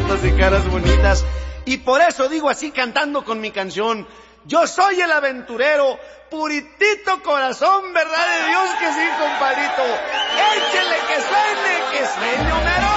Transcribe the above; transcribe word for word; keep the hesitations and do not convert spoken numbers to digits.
rosas y caras bonitas. Y por eso digo así cantando con mi canción: yo soy el aventurero, puritito corazón, verdad de Dios que sí, compadrito. Échele que suene, que suene, Homero.